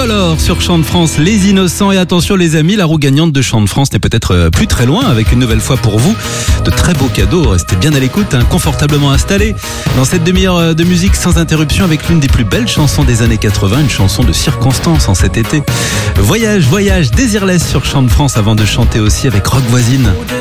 Color sur Chant de France, les innocents. Et attention les amis, la roue gagnante de Chant de France n'est peut-être plus très loin, avec une nouvelle fois pour vous de très beaux cadeaux. Restez bien à l'écoute, confortablement installés dans cette demi-heure de musique sans interruption, avec l'une des plus belles chansons des années 80, une chanson de circonstance en cet été. Voyage, Désirless sur Chant de France, avant de chanter aussi avec Rock Voisine.